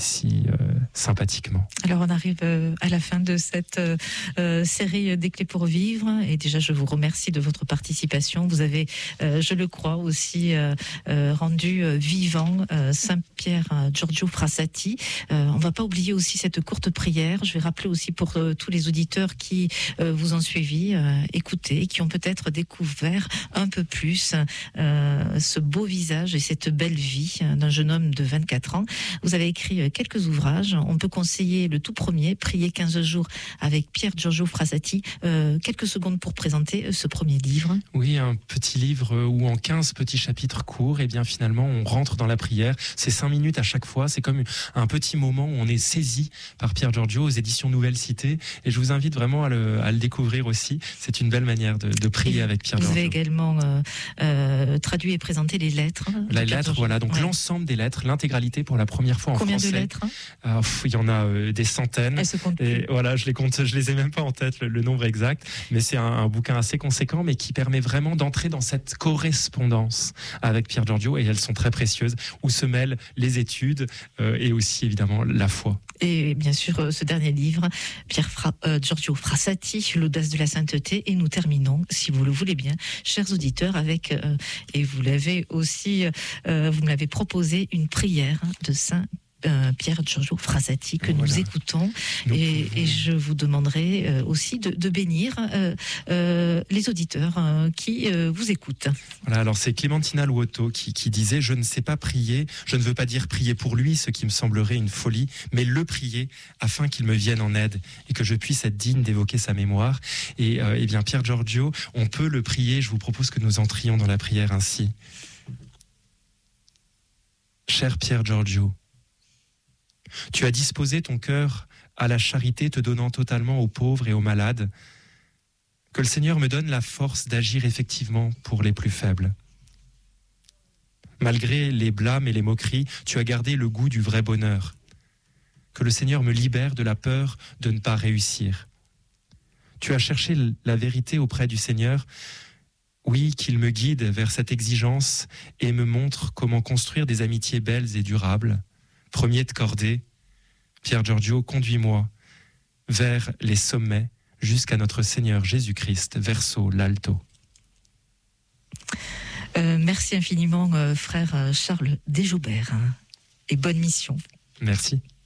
si sympathiquement. Alors on arrive à la fin de cette série des clés pour vivre, et déjà je vous remercie de votre participation. Vous avez, je le crois aussi, rendu vivant Saint-Pierre Giorgio Frassati. On va pas oublier aussi cette courte prière. Je vais rappeler aussi pour tous les auditeurs qui vous ont suivi, écouté, qui ont peut-être découvert un peu plus ce beau visage et cette belle vie d'un jeune homme de 24 ans. Vous avez écrit quelques ouvrages. On peut conseiller le tout premier, Prier 15 jours avec Pier Giorgio Frassati. Quelques secondes pour présenter ce premier livre. Oui, un petit livre où en 15 petits chapitres courts, et bien finalement on rentre dans la prière. C'est 5 minutes à chaque fois. C'est comme un petit moment où on est saisi par Pier Giorgio aux éditions Nouvelle Cité. Et je vous invite vraiment à le découvrir aussi. C'est une belle manière de prier avec Pier Giorgio. Vous avez également traduit et présenté les lettres. Les lettres, voilà. Donc l'ensemble des lettres, l'intégralité pour la première fois en Combien français. Combien de lettres il y en a des centaines. Elles se comptent plus. Et voilà, je les ai même pas en tête le nombre exact, mais c'est un bouquin assez conséquent, mais qui permet vraiment d'entrer dans cette correspondance avec Pier Giorgio, et elles sont très précieuses, où se mêlent les études et aussi évidemment la foi. Et bien sûr, ce dernier livre, Giorgio Frassati, l'audace de la sainteté. Et nous terminons, si vous le voulez bien, chers auditeurs, avec, et vous l'avez aussi, vous me l'avez proposé, une prière de Saint Pier Giorgio Frassati que nous écoutons, et je vous demanderai aussi de bénir les auditeurs qui vous écoutent. Voilà, alors c'est Clémentina Luotto qui disait: je ne sais pas prier, je ne veux pas dire prier pour lui, ce qui me semblerait une folie, mais le prier afin qu'il me vienne en aide et que je puisse être digne d'évoquer sa mémoire. Et bien Pier Giorgio, on peut le prier. Je vous propose que nous entrions dans la prière ainsi. Cher Pier Giorgio, tu as disposé ton cœur à la charité, te donnant totalement aux pauvres et aux malades. Que le Seigneur me donne la force d'agir effectivement pour les plus faibles. Malgré les blâmes et les moqueries, tu as gardé le goût du vrai bonheur. Que le Seigneur me libère de la peur de ne pas réussir. Tu as cherché la vérité auprès du Seigneur. Oui, qu'il me guide vers cette exigence et me montre comment construire des amitiés belles et durables. Premier de cordée, Pier Giorgio, conduis-moi vers les sommets jusqu'à notre Seigneur Jésus-Christ, verso l'alto. Merci infiniment, frère Charles Desjoubert, et bonne mission. Merci.